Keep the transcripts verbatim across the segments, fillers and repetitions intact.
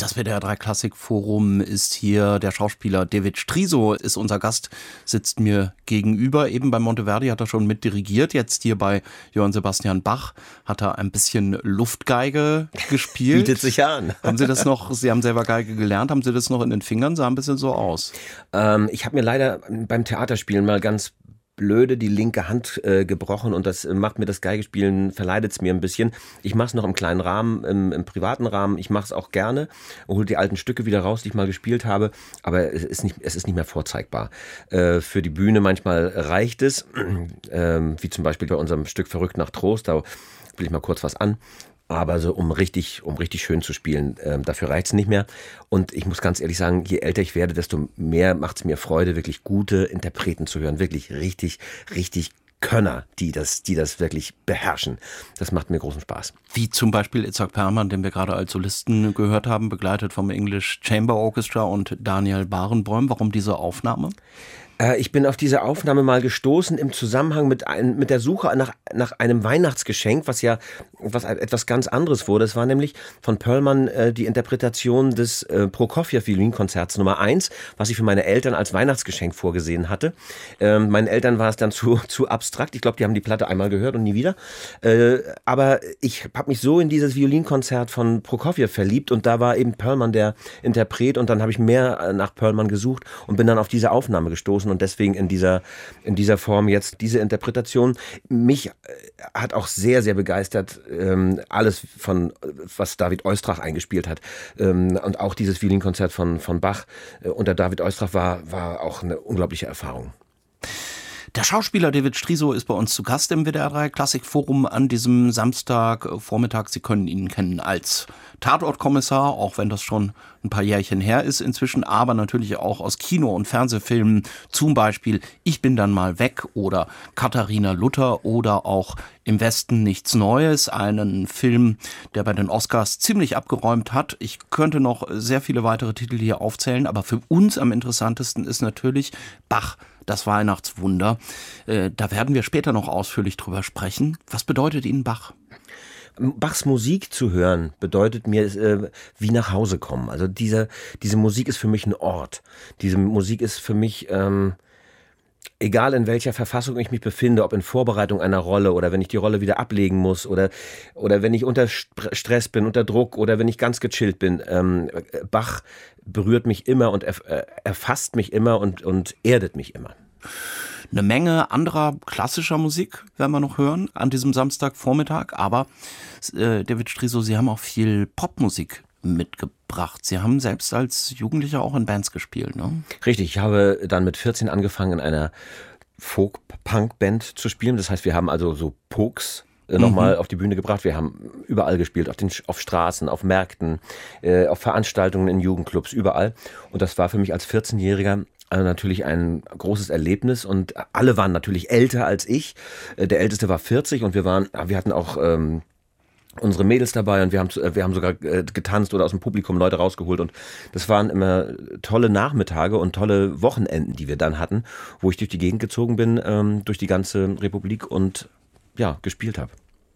Das W D R drei Klassikforum ist hier. Der Schauspieler David Striso ist unser Gast, sitzt mir gegenüber. Eben bei Monteverdi hat er schon mit dirigiert. Jetzt hier bei Johann Sebastian Bach hat er ein bisschen Luftgeige gespielt. Bietet sich an. Haben Sie das noch, Sie haben selber Geige gelernt, haben Sie das noch in den Fingern? Sah ein bisschen so aus. Ähm, ich habe mir leider beim Theaterspielen mal ganz blöde die linke Hand äh, gebrochen und das äh, macht mir das Geigespielen, verleidet es mir ein bisschen. Ich mache es noch im kleinen Rahmen, im, im privaten Rahmen. Ich mache es auch gerne, hole die alten Stücke wieder raus, die ich mal gespielt habe, aber es ist nicht, es ist nicht mehr vorzeigbar. Äh, für die Bühne manchmal reicht es, äh, wie zum Beispiel bei unserem Stück Verrückt nach Trost, da will ich mal kurz was an. Aber so um richtig, um richtig schön zu spielen, äh, dafür reicht's nicht mehr. Und ich muss ganz ehrlich sagen, je älter ich werde, desto mehr macht's mir Freude, wirklich gute Interpreten zu hören. Wirklich richtig, richtig Könner, die das, die das wirklich beherrschen. Das macht mir großen Spaß. Wie zum Beispiel Itzhak Perlman, den wir gerade als Solisten gehört haben, begleitet vom English Chamber Orchestra und Daniel Barenboim. Warum diese Aufnahme? Ich bin auf diese Aufnahme mal gestoßen im Zusammenhang mit, ein, mit der Suche nach, nach einem Weihnachtsgeschenk, was ja was etwas ganz anderes wurde. Es war nämlich von Perlman äh, die Interpretation des äh, Prokofjew-Violinkonzerts Nummer eins, was ich für meine Eltern als Weihnachtsgeschenk vorgesehen hatte. Ähm, meinen Eltern war es dann zu, zu abstrakt. Ich glaube, die haben die Platte einmal gehört und nie wieder. Äh, aber ich habe mich so in dieses Violinkonzert von Prokofjew verliebt und da war eben Perlman der Interpret und dann habe ich mehr nach Perlman gesucht und bin dann auf diese Aufnahme gestoßen. Und deswegen in dieser, in dieser Form jetzt diese Interpretation. Mich hat auch sehr, sehr begeistert ähm, alles von, was David Oistrakh eingespielt hat. Ähm, und auch dieses Violinkonzert von, von Bach äh, unter David Oistrakh war, war auch eine unglaubliche Erfahrung. Der Schauspieler David Striso ist bei uns zu Gast im W D R drei Klassikforum an diesem Samstagvormittag. Sie können ihn kennen als Tatortkommissar, auch wenn das schon ein paar Jährchen her ist inzwischen, aber natürlich auch aus Kino- und Fernsehfilmen, zum Beispiel Ich bin dann mal weg oder Katharina Luther oder auch Im Westen nichts Neues, einen Film, der bei den Oscars ziemlich abgeräumt hat. Ich könnte noch sehr viele weitere Titel hier aufzählen, aber für uns am interessantesten ist natürlich Bach, das Weihnachtswunder. Äh, da werden wir später noch ausführlich drüber sprechen. Was bedeutet Ihnen Bach? Bachs Musik zu hören bedeutet mir äh, wie nach Hause kommen. Also diese, diese Musik ist für mich ein Ort. Diese Musik ist für mich, ähm, egal in welcher Verfassung ich mich befinde, ob in Vorbereitung einer Rolle oder wenn ich die Rolle wieder ablegen muss oder, oder wenn ich unter Stress bin, unter Druck oder wenn ich ganz gechillt bin. Ähm, Bach berührt mich immer und erf- erfasst mich immer und, und erdet mich immer. Eine Menge anderer klassischer Musik werden wir noch hören an diesem Samstagvormittag, aber äh, David Striso, Sie haben auch viel Popmusik mitgebracht. Sie haben selbst als Jugendlicher auch in Bands gespielt, ne? Richtig, ich habe dann mit vierzehn angefangen in einer Folk-Punk-Band zu spielen. Das heißt, wir haben also so Pokes äh, nochmal mhm. auf die Bühne gebracht. Wir haben überall gespielt, auf den auf Straßen, auf Märkten, äh, auf Veranstaltungen in Jugendclubs, überall. Und das war für mich als vierzehnjähriger also natürlich ein großes Erlebnis und alle waren natürlich älter als ich. Der Älteste war vierzig und wir waren, wir hatten auch ähm, unsere Mädels dabei und wir haben, wir haben sogar äh, getanzt oder aus dem Publikum Leute rausgeholt und das waren immer tolle Nachmittage und tolle Wochenenden, die wir dann hatten, wo ich durch die Gegend gezogen bin, ähm, durch die ganze Republik und ja, gespielt habe.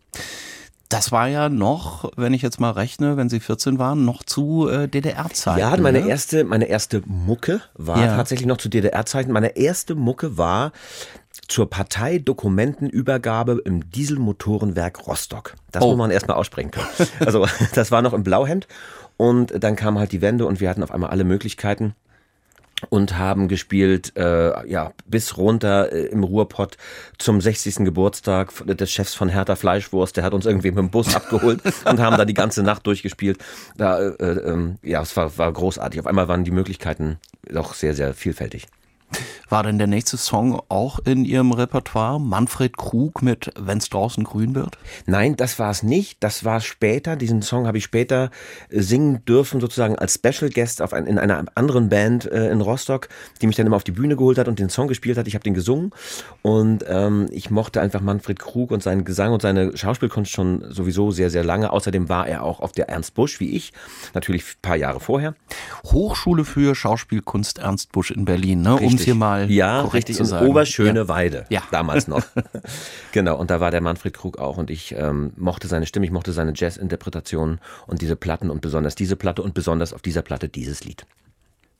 Das war ja noch, wenn ich jetzt mal rechne, wenn Sie vierzehn waren, noch zu äh, D D R-Zeiten. Ja, meine ne? erste, meine erste Mucke war ja. tatsächlich noch zu D D R-Zeiten. Meine erste Mucke war zur Parteidokumentenübergabe im Dieselmotorenwerk Rostock. Das oh. muss man erstmal aussprechen können. Also das war noch im Blauhemd und dann kam halt die Wende und wir hatten auf einmal alle Möglichkeiten. Und haben gespielt, äh, ja, bis runter äh, im Ruhrpott zum sechzigsten Geburtstag des Chefs von Hertha Fleischwurst. Der hat uns irgendwie mit dem Bus abgeholt und haben da die ganze Nacht durchgespielt. Da, äh, äh, ja, es war, war großartig. Auf einmal waren die Möglichkeiten doch sehr, sehr vielfältig. War denn der nächste Song auch in Ihrem Repertoire? Manfred Krug mit Wenn's draußen grün wird? Nein, das war es nicht. Das war später. Diesen Song habe ich später singen dürfen, sozusagen als Special Guest auf ein, in einer anderen Band äh, in Rostock, die mich dann immer auf die Bühne geholt hat und den Song gespielt hat. Ich habe den gesungen und ähm, ich mochte einfach Manfred Krug und seinen Gesang und seine Schauspielkunst schon sowieso sehr, sehr lange. Außerdem war er auch auf der Ernst Busch, wie ich, natürlich ein paar Jahre vorher. Hochschule für Schauspielkunst Ernst Busch in Berlin, ne? Um es hier mal mal ja, korrekt richtig, zu in sagen. Oberschöneweide, ja. damals noch. Genau, und da war der Manfred Krug auch und ich ähm, mochte seine Stimme, ich mochte seine Jazz-Interpretationen und diese Platten und besonders diese Platte und besonders auf dieser Platte dieses Lied.